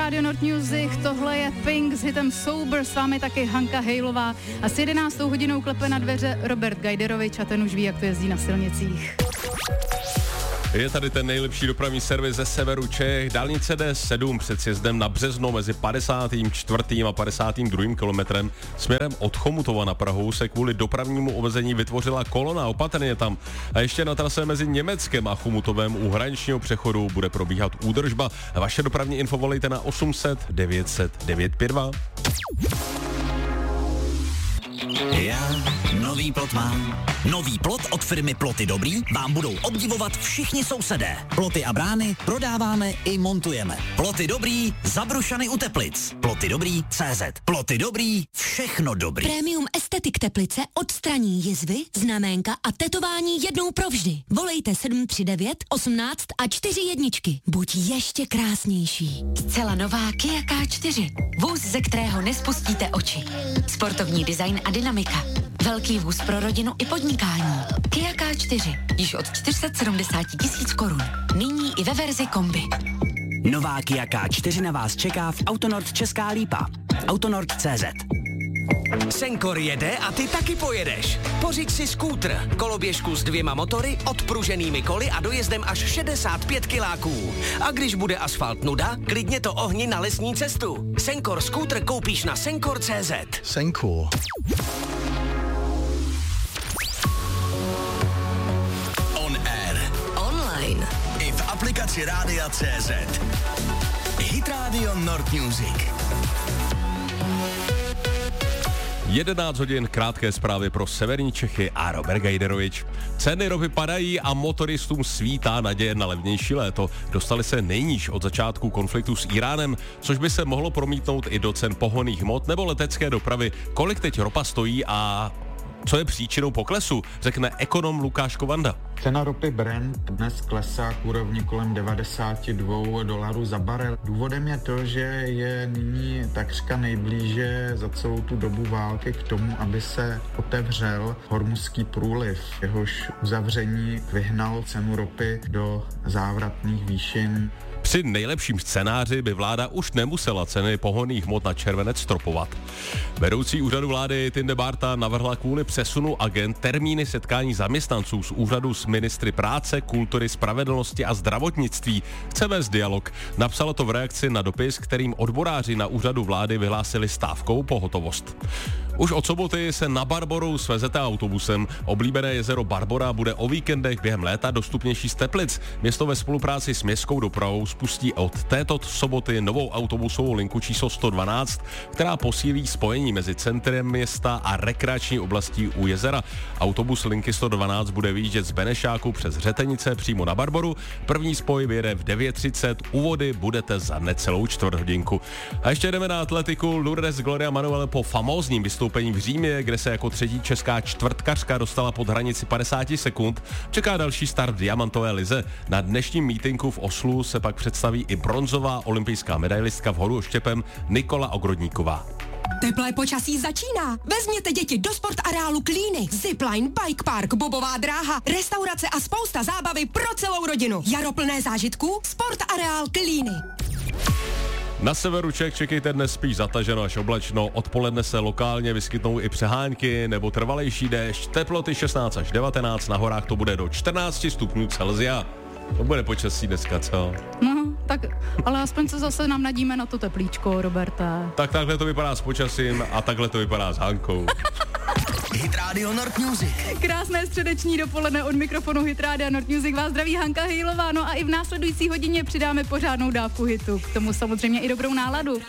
Radio Nord Music, tohle je Pink s hitem Sober, s vámi taky Hanka Hejlová a s 11. hodinou klepe na dveře Robert Gajderovič a ten už ví, jak to jezdí na silnicích. Je tady ten nejlepší dopravní servis ze severu Čech, dálnice D7 před sjezdem na Březno mezi 54. a 52. kilometrem směrem od Chomutova na Prahu se kvůli dopravnímu omezení vytvořila kolona, opatrně tam. A ještě na trase mezi Německem a Chomutovem u hraničního přechodu bude probíhat údržba. Vaše dopravní info volejte na 800 900 952. Já nový plot mám. Nový plot od firmy Ploty Dobrý vám budou obdivovat všichni sousedé. Ploty a brány prodáváme i montujeme. Ploty Dobrý, Zabrušany u Teplic. Ploty Dobrý CZ. Ploty Dobrý, všechno dobrý. Premium Estetik Teplice odstraní jizvy, znaménka a tetování jednou provždy. Volejte 739 18 a 4 jedničky. Buď ještě krásnější. Zcela nová Kia K4. Vůz, ze kterého nespustíte oči. Sportovní design a dynamika. Velký vůz pro rodinu i podnikání. Kia K4. Již od 470 000 korun. Nyní i ve verzi kombi. Nová Kia K4 na vás čeká v Autonord Česká Lípa. Autonord.cz. Senkor jede a ty taky pojedeš. Pořiď si skútr, koloběžku s 2 motory, odpruženými koly a dojezdem až 65 kiláků. A když bude asfalt nuda, klidně to ohni na lesní cestu. Senkor skútr koupíš na Senkor.cz. Senkor. On air. Online. I v aplikaci Rádia.cz. Hit Radio Nord Music. 11 hodin, krátké zprávy pro severní Čechy a Robert Gajderovič. Ceny ropy padají a motoristům svítá naděje na levnější léto. Dostali se nejníž od začátku konfliktu s Iránem, což by se mohlo promítnout i do cen pohonných hmot nebo letecké dopravy. Kolik teď ropa stojí a co je příčinou poklesu, řekne ekonom Lukáš Kovanda. Cena ropy Brent dnes klesá k úrovni kolem $92 za barel. Důvodem je to, že je nyní takřka nejblíže za celou tu dobu války k tomu, aby se otevřel Hormuzský průliv. Jehož uzavření vyhnal cenu ropy do závratných výšin. Při nejlepším scénáři by vláda už nemusela ceny pohonných hmot na červenec stropovat. Vedoucí úřadu vlády Tinde Bárta navrhla kvůli přesunu agend termíny setkání zaměstnanců z úřadu s ministry práce, kultury, spravedlnosti a zdravotnictví. Chce vést dialog. Napsala to v reakci na dopis, kterým odboráři na úřadu vlády vyhlásili stávkou pohotovost. Už od soboty se na Barboru svezete autobusem. Oblíbené jezero Barbora bude o víkendech během léta dostupnější z Teplic. Město ve spolupráci s městskou dopravou spustí od této soboty novou autobusovou linku číslo 112, která posílí spojení mezi centrem města a rekreační oblastí u jezera. Autobus linky 112 bude vyjíždět z Benešáku přes Řetenice přímo na Barboru. První spoj vyjede v 9:30, u vody budete za necelou čtvrthodinku. A ještě jdeme na atletiku. Lourdes Gloria Manuel po famózním vystoupení v Římě, kde se jako třetí česká čtvrtkařka dostala pod hranici 50 sekund, čeká další start v diamantové lize. Na dnešním mítinku v Oslu se pak představí i bronzová olympijská medailistka v hodu oštěpem Nikola Ogrodníková. Teplé počasí začíná. Vezměte děti do sportareálu Klíny. Zipline, bike park, bobová dráha, restaurace a spousta zábavy pro celou rodinu. Jaro plné zážitků, sportareál Klíny. Na severu Čech čekejte dnes spíš zataženo až oblačno, odpoledne se lokálně vyskytnou i přehánky nebo trvalejší déšť, teploty 16 až 19, na horách to bude do 14 stupňů Celsia. To bude počasí dneska, co? No, tak, ale aspoň se zase nám nadíme na to teplíčko, Roberte. Tak takhle to vypadá s počasím a takhle to vypadá s Hankou. Hit Radio Nord Music. Krásné středeční dopoledne od mikrofonu Hit Radio Nord Music vás zdraví Hanka Hejlová, no a i v následující hodině přidáme pořádnou dávku hitu, k tomu samozřejmě i dobrou náladu.